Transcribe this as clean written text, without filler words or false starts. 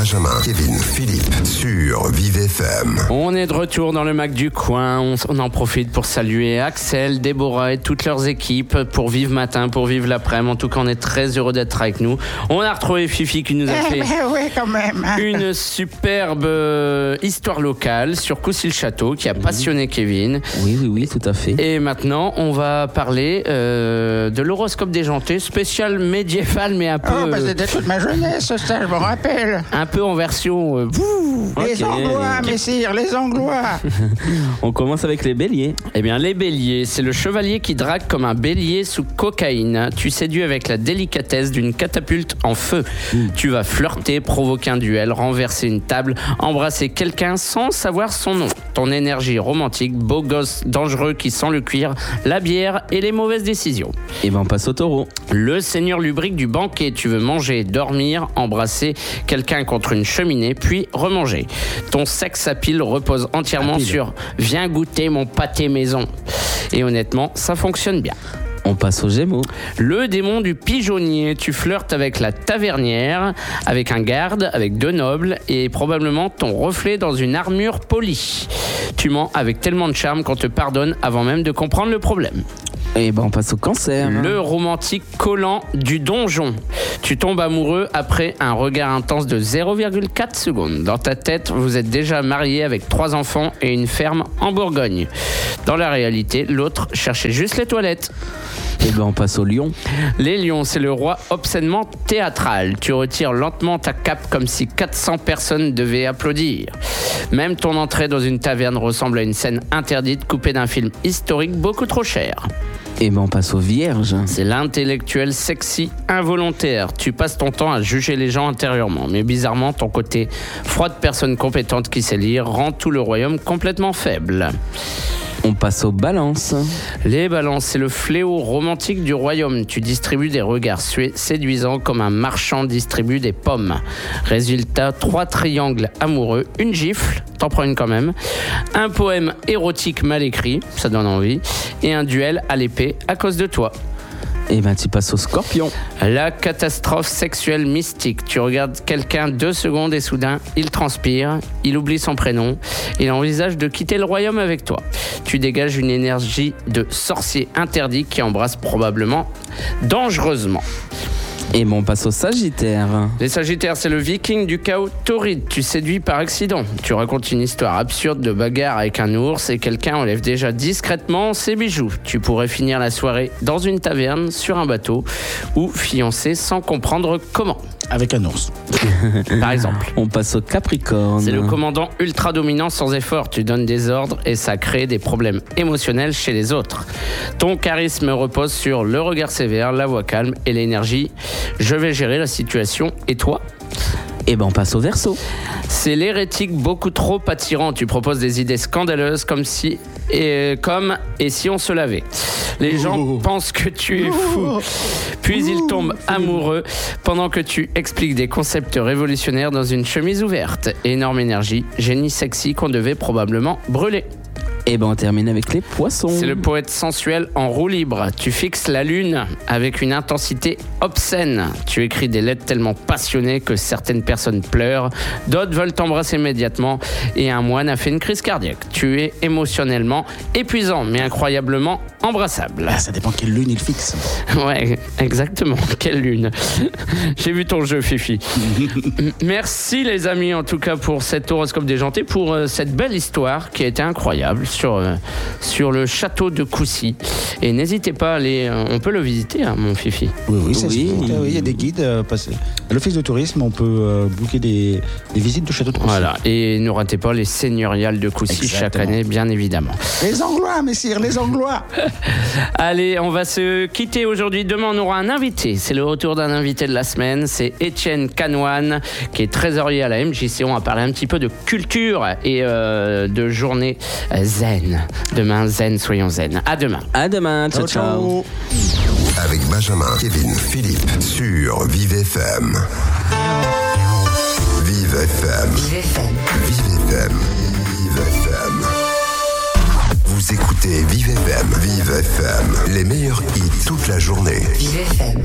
Benjamin, Kevin, Philippe sur Vive FM. On est de retour dans le Mac du coin. On en profite pour saluer Axel, Déborah et toutes leurs équipes pour Vive Matin, pour Vive l'après-midi. En tout cas, on est très heureux d'être avec nous. On a retrouvé Fifi qui nous a fait quand même. une superbe histoire locale sur Coucy-le-Château qui a passionné Kevin. Oui, tout à fait. Et maintenant, on va parler de l'horoscope déjanté, spécial médiéval, mais un peu... c'était toute ma jeunesse, ça, je me rappelle. Un peu en version... Les Anglois, messire, les Anglois. On commence avec les béliers. Eh bien, les béliers, c'est le chevalier qui drague comme un bélier sous cocaïne. Tu séduis avec la délicatesse d'une catapulte en feu. Tu vas flirter, provoquer un duel, renverser une table, embrasser quelqu'un sans savoir son nom. Ton énergie romantique, beau gosse dangereux qui sent le cuir, la bière et les mauvaises décisions. Et ben on passe au taureau. Le seigneur lubrique du banquet, tu veux manger, dormir, embrasser quelqu'un contre une cheminée, puis remanger. Ton sexe à pile repose entièrement sur « Viens goûter mon pâté maison ». Et honnêtement, ça fonctionne bien. On passe aux gémeaux. Le démon du pigeonnier, tu flirtes avec la tavernière, avec un garde, avec deux nobles et probablement ton reflet dans une armure polie. Tu mens avec tellement de charme qu'on te pardonne avant même de comprendre le problème. Et ben on passe au cancer. Le romantique collant du donjon. Tu tombes amoureux après un regard intense de 0,4 secondes. Dans ta tête, vous êtes déjà marié avec 3 enfants et une ferme en Bourgogne. Dans la réalité, l'autre cherchait juste les toilettes. Et ben on passe au lion. Les lions, c'est le roi obscènement théâtral. Tu retires lentement ta cape comme si 400 personnes devaient applaudir. Même ton entrée dans une taverne ressemble à une scène interdite coupée d'un film historique beaucoup trop cher. Et ben on passe aux vierges. C'est l'intellectuel sexy involontaire. Tu passes ton temps à juger les gens intérieurement. Mais bizarrement, ton côté froide personne compétente qui sait lire rend tout le royaume complètement faible. On passe aux balances. Les balances, c'est le fléau romantique du royaume. Tu distribues des regards séduisants comme un marchand distribue des pommes. Résultat, 3 triangles amoureux, une gifle, t'en prends une quand même, un poème érotique mal écrit, ça donne envie, et un duel à l'épée à cause de toi. Et ben tu passes au scorpion. La catastrophe sexuelle mystique. Tu regardes quelqu'un 2 secondes et soudain, il transpire, il oublie son prénom, il envisage de quitter le royaume avec toi. Tu dégages une énergie de sorcier interdit qui embrasse probablement dangereusement. Et bon, on passe au Sagittaire. Les Sagittaires, c'est le viking du chaos torride. Tu séduis par accident. Tu racontes une histoire absurde de bagarre avec un ours et quelqu'un enlève déjà discrètement ses bijoux. Tu pourrais finir la soirée dans une taverne, sur un bateau ou fiancé sans comprendre comment. Avec un ours. Par exemple. On passe au Capricorne. C'est le commandant ultra dominant sans effort. Tu donnes des ordres et ça crée des problèmes émotionnels chez les autres. Ton charisme repose sur le regard sévère, la voix calme et l'énergie. Je vais gérer la situation. Et toi ? Et ben on passe au Verseau. C'est l'hérétique beaucoup trop attirant. Tu proposes des idées scandaleuses comme si on se lavait. Les gens pensent que tu es fou. Puis ils tombent amoureux pendant que tu expliques des concepts révolutionnaires dans une chemise ouverte. Énorme énergie, génie sexy qu'on devait probablement brûler. Et ben on termine avec les Poissons. C'est le poète sensuel en roue libre. Tu fixes la lune avec une intensité obscène. Tu écris des lettres tellement passionnées que certaines personnes pleurent, d'autres veulent t'embrasser immédiatement et un moine a fait une crise cardiaque. Tu es émotionnellement épuisant mais incroyablement embrassable. Ah, ça dépend quelle lune il fixe. Ouais, exactement. Quelle lune. J'ai vu ton jeu, Fifi. Merci les amis en tout cas pour cet horoscope déjanté, pour cette belle histoire qui a été incroyable sur le château de Coucy. Et n'hésitez pas à aller, on peut le visiter, hein, mon Fifi. Oui, c'est sûr. Il y a des guides. À l'office de tourisme, on peut booker des visites du château de Coucy. Voilà, et ne ratez pas les seigneuriales de Coucy chaque année, bien évidemment. Les Anglois, messire, les Anglois. Allez, on va se quitter aujourd'hui. Demain, on aura un invité. C'est le retour d'un invité de la semaine. C'est Étienne Canoine, qui est trésorier à la MJC. On va parler un petit peu de culture et de journée zen. Demain, zen, soyons zen. À demain. À demain. Ciao, ciao. Avec Benjamin, Kevin, Philippe sur Vive FM. Vive FM. Vive FM. Vive FM. Vive FM. Vous écoutez Vive FM. Vive FM. Les meilleurs hits toute la journée. Vive FM.